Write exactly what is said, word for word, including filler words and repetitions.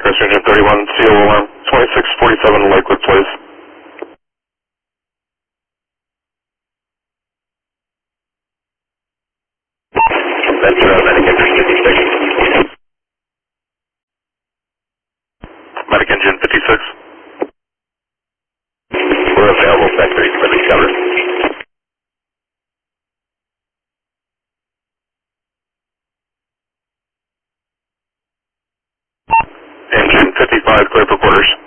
Crest Engine thirty-one, C O alarm, twenty-six forty-seven Lakewood, please. Ventura, Medic Engine fifty-six. Medic Engine fifty-six. We're available, Factory, Medic cover. Engine fifty-five, clear for quarters.